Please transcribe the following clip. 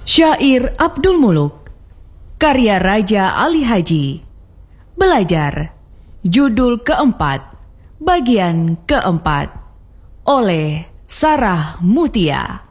Syair Abdul Muluk, karya Raja Ali Haji. Belajar, judul keempat, bagian keempat, oleh Sarah Mutia.